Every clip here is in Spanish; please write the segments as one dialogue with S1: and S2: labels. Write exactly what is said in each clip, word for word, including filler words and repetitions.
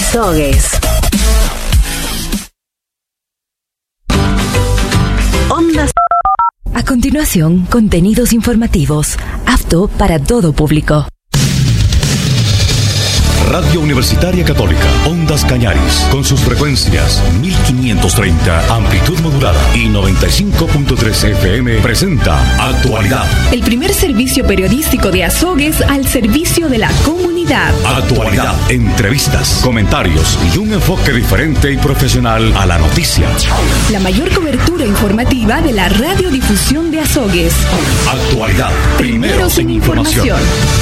S1: Azogues. Ondas.
S2: A continuación, contenidos informativos, apto para todo público.
S3: Radio Universitaria Católica, Ondas Cañaris, con sus frecuencias mil quinientos treinta, amplitud modulada y noventa y cinco punto tres F M, presenta Actualidad.
S4: El primer servicio periodístico de Azogues al servicio de la comunidad.
S3: Actualidad, entrevistas, comentarios y un enfoque diferente y profesional a la noticia.
S4: La mayor cobertura informativa de la radiodifusión de Azogues.
S3: Actualidad, primeros en información.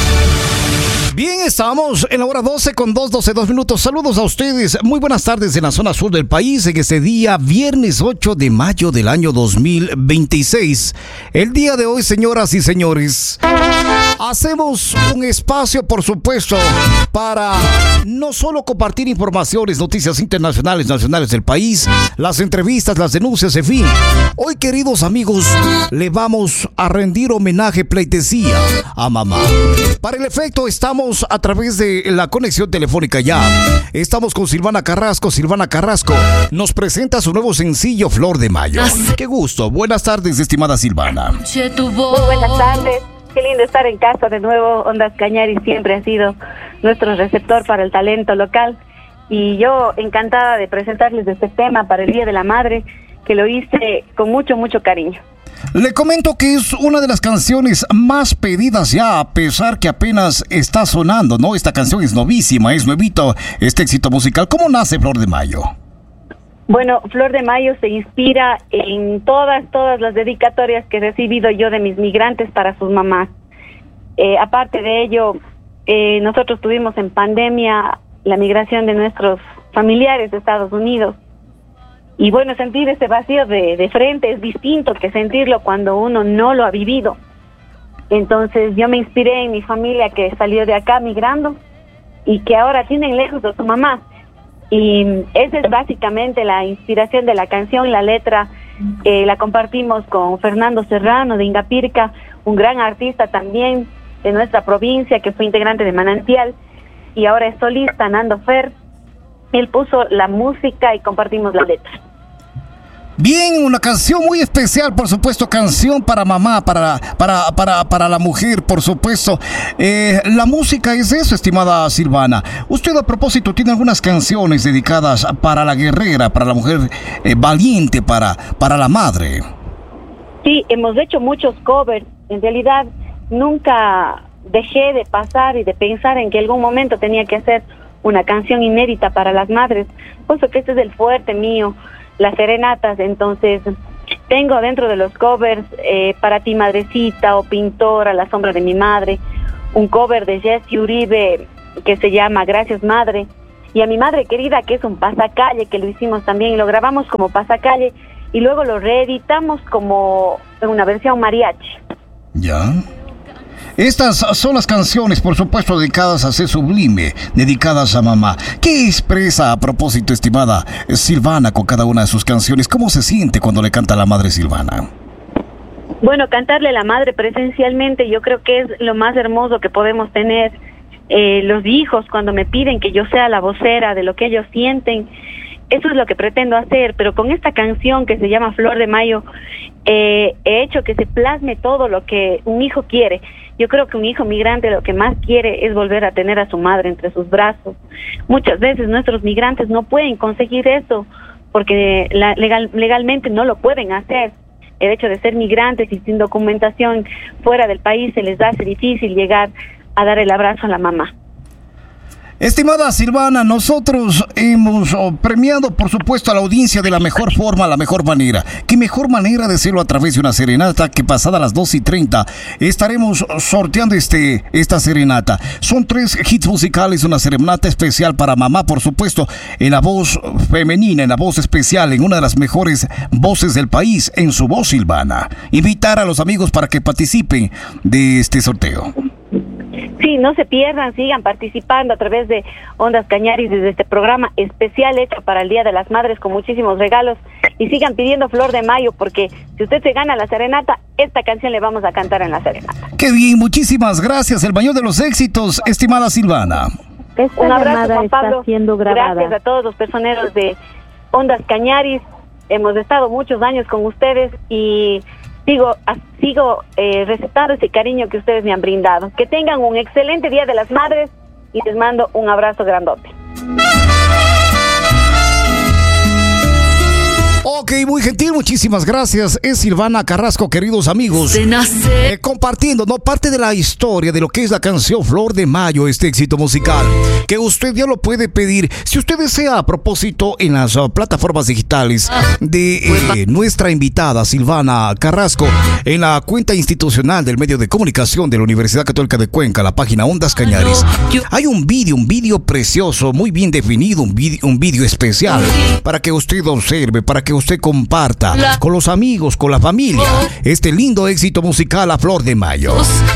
S5: Bien, estamos en la hora doce con dos, doce, dos minutos. Saludos a ustedes. Muy buenas tardes en la zona sur del país en este día, viernes ocho de mayo del año dos mil veintiséis. El día de hoy, señoras y señores, hacemos un espacio, por supuesto, para no solo compartir informaciones, noticias internacionales, nacionales del país, las entrevistas, las denuncias, en fin. Hoy, queridos amigos, le vamos a rendir homenaje, pleitesía a mamá. Para el efecto, estamos a través de la conexión telefónica ya. Estamos con Silvana Carrasco. Silvana Carrasco nos presenta su nuevo sencillo, Flor de Mayo. Qué gusto. Buenas tardes, estimada Silvana.
S6: Muy buenas tardes. Qué lindo estar en casa de nuevo. Ondas Cañaris siempre ha sido nuestro receptor para el talento local. Y yo encantada de presentarles este tema para el Día de la Madre, que lo hice con mucho, mucho cariño.
S5: Le comento que es una de las canciones más pedidas ya, a pesar que apenas está sonando, ¿no? Esta canción es novísima, es nuevito, este éxito musical. ¿Cómo nace Flor de Mayo?
S6: Bueno, Flor de Mayo se inspira en todas, todas las dedicatorias que he recibido yo de mis migrantes para sus mamás. Eh, aparte de ello, eh, nosotros tuvimos en pandemia la migración de nuestros familiares de Estados Unidos. Y bueno, sentir ese vacío de, de frente es distinto que sentirlo cuando uno no lo ha vivido. Entonces yo me inspiré en mi familia que salió de acá migrando y que ahora tienen lejos de su mamá. Y esa es básicamente la inspiración de la canción. La letra eh, la compartimos con Fernando Serrano de Ingapirca, un gran artista también de nuestra provincia que fue integrante de Manantial y ahora es solista, Nando Fer. Él puso la música y compartimos la letra.
S5: Bien, una canción muy especial, por supuesto, canción para mamá, para para para para la mujer, por supuesto. Eh, la música es eso, estimada Silvana. Usted, a propósito, tiene algunas canciones dedicadas para la guerrera, para la mujer eh, valiente, para para la madre.
S6: Sí, hemos hecho muchos covers. En realidad, nunca dejé de pasar y de pensar en que algún momento tenía que hacer una canción inédita para las madres, puesto que este es el fuerte mío, las serenatas. Entonces tengo dentro de los covers eh, Para ti madrecita o Pintora, La sombra de mi madre, un cover de Jesse Uribe que se llama Gracias Madre, y a mi madre querida, que es un pasacalle, que lo hicimos también, lo grabamos como pasacalle y luego lo reeditamos como en una versión mariachi.
S5: Ya. Estas son las canciones, por supuesto, dedicadas a ser sublime, dedicadas a mamá. ¿Qué expresa, a propósito, estimada Silvana, con cada una de sus canciones? ¿Cómo se siente cuando le canta a la madre Silvana?
S6: Bueno, cantarle a la madre presencialmente yo creo que es lo más hermoso que podemos tener. Eh, los hijos, cuando me piden que yo sea la vocera de lo que ellos sienten, eso es lo que pretendo hacer, pero con esta canción que se llama Flor de Mayo, eh, he hecho que se plasme todo lo que un hijo quiere. Yo creo que un hijo migrante lo que más quiere es volver a tener a su madre entre sus brazos. Muchas veces nuestros migrantes no pueden conseguir eso porque la, legal, legalmente no lo pueden hacer. El hecho de ser migrantes y sin documentación fuera del país se les hace difícil llegar a dar el abrazo a la mamá.
S5: Estimada Silvana, nosotros hemos oh, premiado, por supuesto, a la audiencia de la mejor forma, la mejor manera. ¿Qué mejor manera de hacerlo a través de una serenata que pasada las dos y treinta estaremos sorteando este esta serenata? Son tres hits musicales, una serenata especial para mamá, por supuesto, en la voz femenina, en la voz especial, en una de las mejores voces del país, en su voz Silvana. Invitar a los amigos para que participen de este sorteo.
S6: Sí, no se pierdan, sigan participando a través de Ondas Cañaris desde este programa especial hecho para el Día de las Madres con muchísimos regalos, y sigan pidiendo Flor de Mayo porque si usted se gana la serenata, esta canción le vamos a cantar en la serenata.
S5: Qué bien, muchísimas gracias, el mayor de los éxitos, estimada Silvana.
S1: Esta
S6: Un abrazo,
S1: llamada
S6: Juan Pablo.
S1: está siendo grabada.
S6: Gracias a todos los personeros de Ondas Cañaris. Hemos estado muchos años con ustedes y sigo, sigo eh, recetando ese cariño que ustedes me han brindado. Que tengan un excelente Día de las Madres y les mando un abrazo grandote.
S5: Ok, muy gentil, muchísimas gracias. Es Silvana Carrasco, queridos amigos. Eh, compartiendo, ¿no? Parte de la historia de lo que es la canción Flor de Mayo, este éxito musical, que usted ya lo puede pedir, si usted desea, a propósito, en las uh, plataformas digitales de eh, nuestra invitada Silvana Carrasco, en la cuenta institucional del medio de comunicación de la Universidad Católica de Cuenca, la página Ondas Cañaris. Hay un vídeo, un vídeo precioso, muy bien definido, un vídeo un vídeo especial, para que usted observe, para que usted comparta con los amigos, con la familia, este lindo éxito musical a Flor de Mayo.